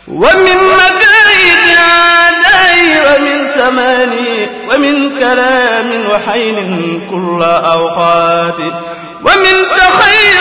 ومن مكايد أعدائي ومن زماني ومن كلام وحين كل أوقات ومن تخيل